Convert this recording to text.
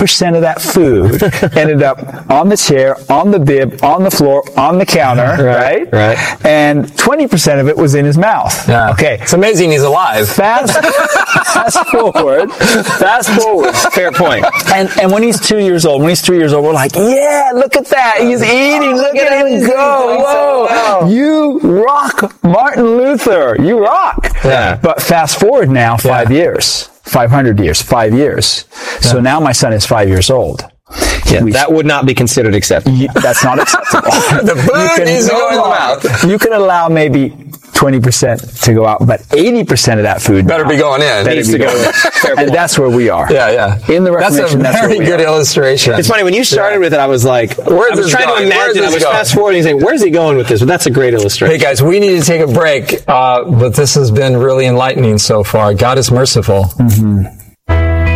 80% of that food ended up on the chair, on the bib, on the floor, on the counter, right? And 20% of it was in his mouth. Yeah. Okay. It's amazing he's alive. Fast forward. Fair point. And when he's 2 years old, when he's 3 years old, we're like, yeah, look at that. He's eating. Look at him go. Whoa. You rock, Martin Luther. You rock. Yeah. But fast forward now 5 years, 500 years, 5 years. So now my son is 5 years old. Yeah, that would not be considered acceptable. That's not acceptable. The food needs to go in the mouth. You can allow maybe 20% to go out, but 80% of that food better be going in. Needs to go in. And that's where we are. Yeah. In the That's Reformation, a very good illustration. illustration. It's funny, when you started with it, I was like, I was trying to imagine, I was fast forwarding saying, where's he going with this? But that's a great illustration. Hey guys, we need to take a break, but this has been really enlightening so far. God is merciful.